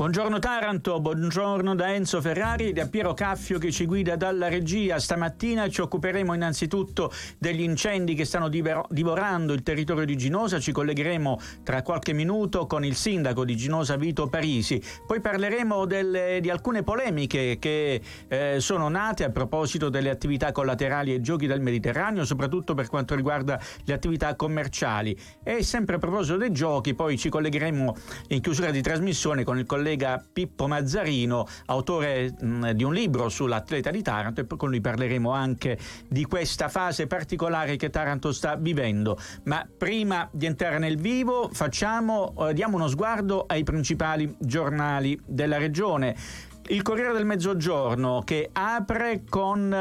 Buongiorno Taranto, buongiorno da Enzo Ferrari e da Piero Caffio che ci guida dalla regia. Stamattina ci occuperemo innanzitutto degli incendi che stanno divorando il territorio di Ginosa. Ci collegheremo tra qualche minuto con il sindaco di Ginosa, Vito Parisi. Poi parleremo di alcune polemiche che sono nate a proposito delle attività collaterali ai Giochi del Mediterraneo, soprattutto per quanto riguarda le attività commerciali. E sempre a proposito dei giochi, poi ci collegheremo in chiusura di trasmissione con il collega Pippo Mazzarino, autore di un libro sull'atleta di Taranto, e con lui parleremo anche di questa fase particolare che Taranto sta vivendo. Ma prima di entrare nel vivo diamo uno sguardo ai principali giornali della regione. Il Corriere del Mezzogiorno che apre con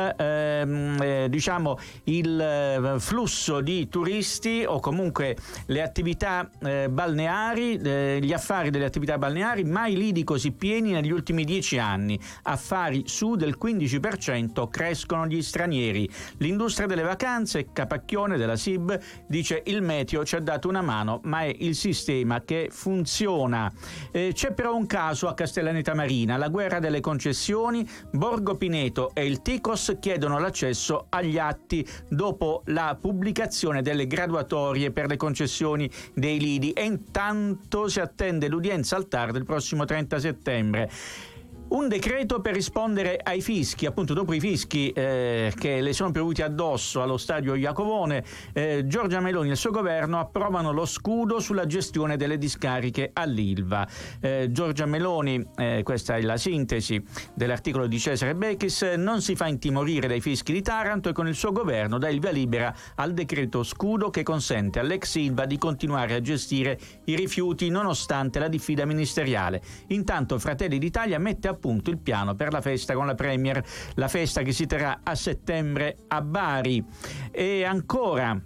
il flusso di turisti o comunque le attività balneari, gli affari delle attività balneari, mai lidi così pieni negli ultimi 10 anni. Affari su del 15%, crescono gli stranieri. L'industria delle vacanze, Capacchione della SIB, dice il meteo ci ha dato una mano, ma è il sistema che funziona. C'è però un caso a Castellaneta Marina, la guerra delle concessioni. Borgo Pineto e il Ticos chiedono l'accesso agli atti dopo la pubblicazione delle graduatorie per le concessioni dei lidi, e intanto si attende l'udienza al TAR del prossimo 30 settembre. Un decreto per rispondere ai fischi, appunto dopo i fischi che le sono piovuti addosso allo stadio Iacovone. Giorgia Meloni e il suo governo approvano lo scudo sulla gestione delle discariche all'Ilva. Giorgia Meloni, questa è la sintesi dell'articolo di Cesare Bechis, non si fa intimorire dai fischi di Taranto e con il suo governo dà il via libera al decreto scudo che consente all'ex Ilva di continuare a gestire i rifiuti nonostante la diffida ministeriale. Intanto Fratelli d'Italia mette a punto il piano per la festa con la Premier, la festa che si terrà a settembre a Bari. E ancora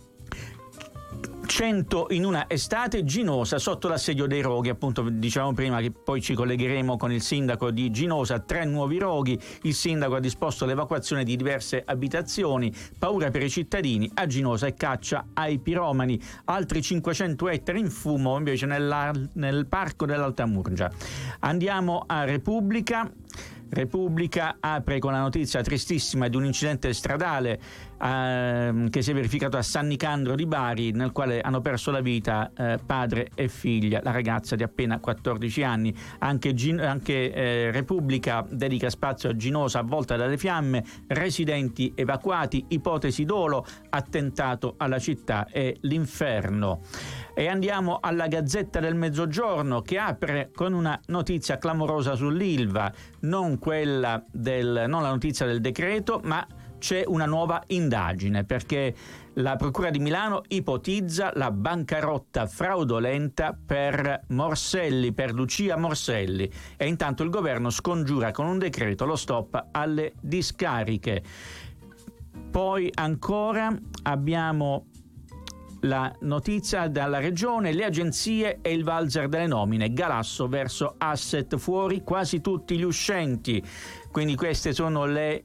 100 in una estate, Ginosa sotto l'assedio dei roghi. Appunto dicevamo prima che poi ci collegheremo con il sindaco di Ginosa. 3 nuovi roghi, il sindaco ha disposto l'evacuazione di diverse abitazioni, paura per i cittadini a Ginosa e caccia ai piromani. Altri 500 ettari in fumo invece nel parco dell'Alta Murgia. Andiamo a Repubblica apre con la notizia tristissima di un incidente stradale che si è verificato a San Nicandro di Bari, nel quale hanno perso la vita padre e figlia, la ragazza di appena 14 anni. Anche Repubblica dedica spazio a Ginosa avvolta dalle fiamme, residenti evacuati, ipotesi dolo, attentato alla città e l'inferno. E andiamo alla Gazzetta del Mezzogiorno che apre con una notizia clamorosa sull'Ilva, non la notizia del decreto, ma c'è una nuova indagine perché la Procura di Milano ipotizza la bancarotta fraudolenta per Lucia Morselli, e intanto il governo scongiura con un decreto lo stop alle discariche. Poi ancora abbiamo la notizia dalla regione, le agenzie e il valzer delle nomine, Galasso verso asset fuori quasi tutti gli uscenti. Quindi queste sono le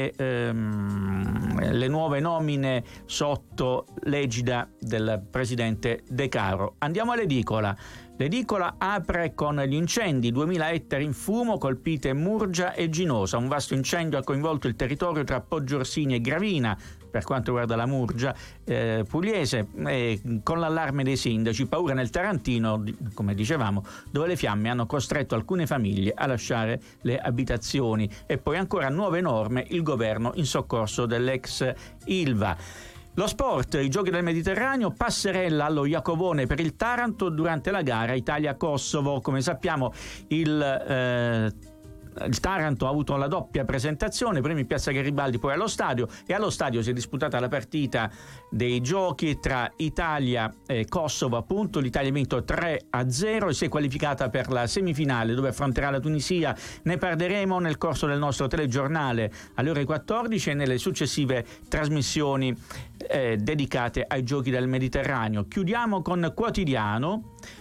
nuove nomine sotto l'egida del presidente De Caro. Andiamo all'edicola. L'edicola apre con gli incendi, 2000 ettari in fumo, colpite Murgia e Ginosa. Un vasto incendio ha coinvolto il territorio tra Poggiorsini e Gravina, per quanto riguarda la Murgia pugliese, con l'allarme dei sindaci, paura nel Tarantino, come dicevamo, dove le fiamme hanno costretto alcune famiglie a lasciare le abitazioni. E poi ancora nuove norme, il governo in soccorso dell'ex Ilva. Lo sport, i Giochi del Mediterraneo, passerella allo Iacovone per il Taranto durante la gara Italia-Kosovo. Come sappiamo il Taranto ha avuto la doppia presentazione, prima in piazza Garibaldi, poi allo stadio, e allo stadio si è disputata la partita dei giochi tra Italia e Kosovo. Appunto l'Italia ha vinto 3-0 e si è qualificata per la semifinale dove affronterà la Tunisia. Ne parleremo nel corso del nostro telegiornale alle ore 14 e nelle successive trasmissioni dedicate ai Giochi del Mediterraneo. Chiudiamo con Quotidiano.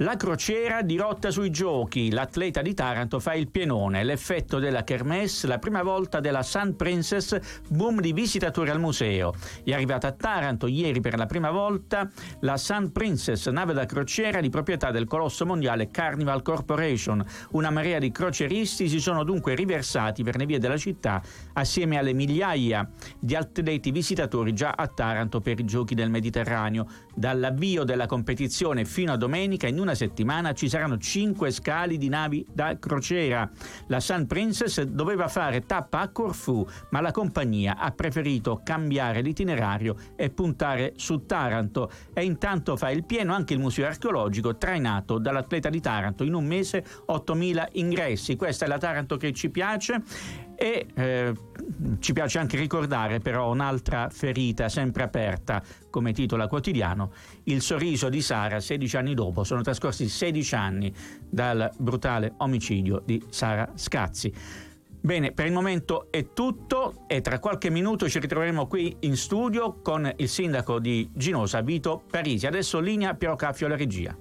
La crociera dirotta sui giochi, l'atleta di Taranto fa il pienone, l'effetto della kermesse, la prima volta della Sun Princess, boom di visitatori al museo. È arrivata a Taranto ieri per la prima volta la Sun Princess, nave da crociera di proprietà del colosso mondiale Carnival Corporation. Una marea di crocieristi si sono dunque riversati per le vie della città assieme alle migliaia di atleti visitatori già a Taranto per i giochi del Mediterraneo. Dall'avvio della competizione fino a domenica, in una settimana ci saranno 5 scali di navi da crociera. La Sun Princess doveva fare tappa a Corfù, ma la compagnia ha preferito cambiare l'itinerario e puntare su Taranto. E intanto fa il pieno anche il museo archeologico, trainato dall'atleta di Taranto. In un mese 8.000 ingressi. Questa è la Taranto che ci piace. E ci piace anche ricordare però un'altra ferita sempre aperta, come titola Quotidiano, il sorriso di Sara 16 anni dopo. Sono trascorsi 16 anni dal brutale omicidio di Sara Scazzi. Bene, per il momento è tutto e tra qualche minuto ci ritroveremo qui in studio con il sindaco di Ginosa, Vito Parisi. Adesso linea Piero Caffio alla regia.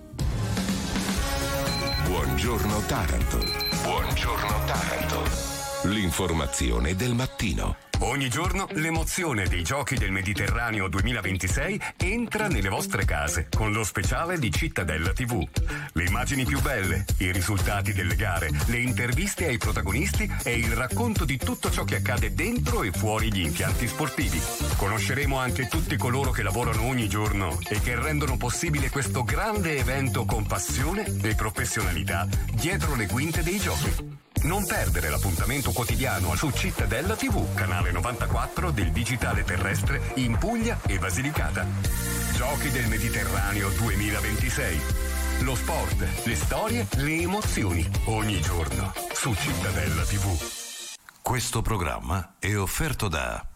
Buongiorno Taranto. Buongiorno Taranto. L'informazione del mattino. Ogni giorno l'emozione dei Giochi del Mediterraneo 2026 entra nelle vostre case con lo speciale di Cittadella TV. Le immagini più belle, i risultati delle gare, le interviste ai protagonisti e il racconto di tutto ciò che accade dentro e fuori gli impianti sportivi. Conosceremo anche tutti coloro che lavorano ogni giorno e che rendono possibile questo grande evento con passione e professionalità dietro le quinte dei Giochi. Non perdere l'appuntamento quotidiano su Cittadella TV, canale 94 del digitale terrestre in Puglia e Basilicata. Giochi del Mediterraneo 2026. Lo sport, le storie, le emozioni, ogni giorno su Cittadella TV. Questo programma è offerto da